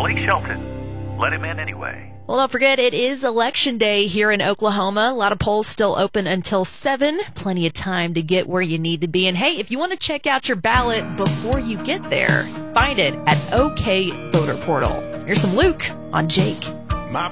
Blake Shelton. Let him in anyway. Well, don't forget, it is Election Day here in Oklahoma. A lot of polls still open until 7. Plenty of time to get where you need to be. And hey, if you want to check out your ballot before you get there, find it at OK Voter Portal. Here's some Luke on Jake.